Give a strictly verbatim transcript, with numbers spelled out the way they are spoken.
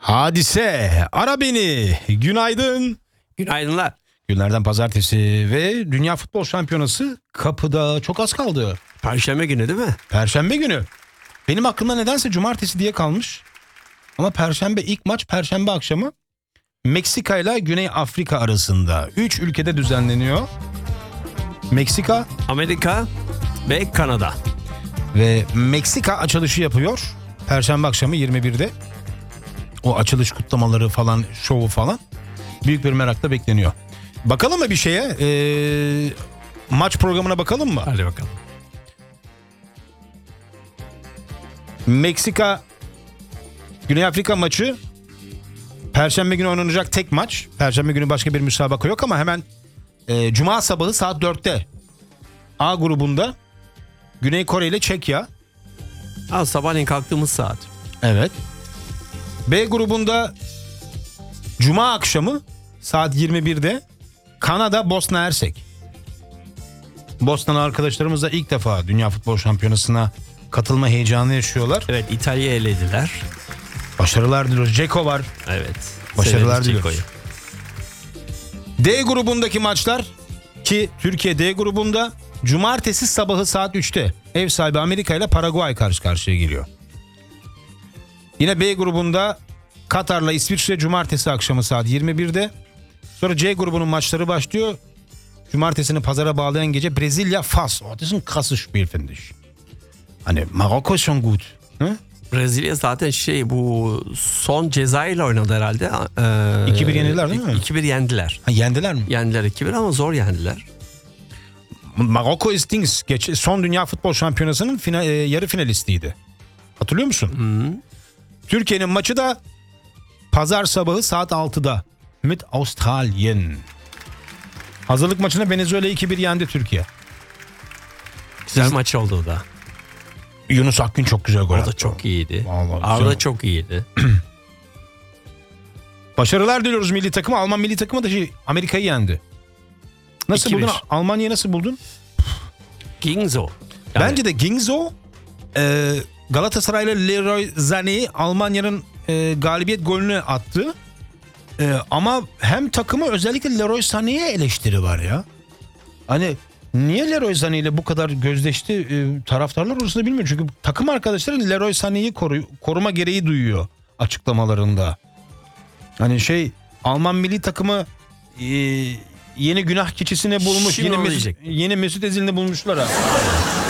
Hadise, ara beni. Günaydın. Günaydınlar. Günlerden pazartesi ve Dünya Futbol Şampiyonası kapıda, çok az kaldı. Perşembe günü değil mi? Perşembe günü. Benim aklımda nedense cumartesi diye kalmış. Ama perşembe, ilk maç perşembe akşamı Meksika ile Güney Afrika arasında. Üç ülkede düzenleniyor. Meksika, Amerika ve Kanada. Ve Meksika açılışı yapıyor. Perşembe akşamı yirmi birde. O açılış kutlamaları falan, şovu falan. Büyük bir merakla bekleniyor. Bakalım mı bir şeye? Ee, maç programına bakalım mı? Hadi bakalım. Meksika Güney Afrika maçı Perşembe günü oynanacak tek maç. Perşembe günü başka bir müsabaka yok ama hemen e, Cuma sabahı saat dörtte A grubunda Güney Kore ile Çekya. Ha, sabahleyin kalktığımız saat. Evet. B grubunda Cuma akşamı saat yirmi birde Kanada Bosna Hersek. Bosnalı arkadaşlarımız da ilk defa Dünya Futbol Şampiyonası'na katılma heyecanı yaşıyorlar. Evet, İtalya'yı elediler. Başarılar diliyoruz. Ceko var. Evet. Başarılar severiz diliyoruz. Ceko'yu. D grubundaki maçlar ki Türkiye D grubunda Cumartesi sabahı saat üçte ev sahibi Amerika ile Paraguay karşı karşıya geliyor. Yine B grubunda Katar'la İsviçre Cumartesi akşamı saat yirmi birde. Sonra C grubunun maçları başlıyor. Cumartesini pazara bağlayan gece Brezilya Fas. Oh, das ist ein krasses Spiel, finde ich. Hani Marokko schon gut. Hı? Brezilya zaten şey, bu son Cezayir'le oynadı herhalde. Ee, iki bir yendiler değil mi? iki bir yendiler. Ha, yendiler mi? Yendiler iki bir ama zor yendiler. Marokko ist Dings. Geç, son Dünya Futbol Şampiyonası'nın final, e, yarı finalistiydi. Hatırlıyor musun? Hı. Türkiye'nin maçı da pazar sabahı saat altıda. Mit Australien. Hazırlık maçına Venezuela iki bir yendi Türkiye. Güzel maç oldu o da. Yunus Akgün çok güzel gol O attı. da çok iyiydi. Vallahi Arda güzel. çok iyiydi. Başarılar diliyoruz milli takıma. Alman milli takımı da şey, Amerika'yı yendi. Nasıl iki bir. buldun? Almanya'yı nasıl buldun? Gingzo. Yani Bence de Gingzo, e, Galatasaray'la Leroy Sané Almanya'nın e, galibiyet golünü attı. E, ama hem takımı, özellikle Leroy Sané'ye eleştiri var ya. Hani niye Leroy Sané ile bu kadar gözleşti, e, taraftarlar orasını bilmiyor. Çünkü takım arkadaşları Leroy Sané'yi koru, koruma gereği duyuyor açıklamalarında. Hani şey, Alman milli takımı e, yeni günah keçisini bulmuş. Şimdi Yeni onu Mesut, diyecek. yeni Mesut Özil'ini bulmuşlar ha.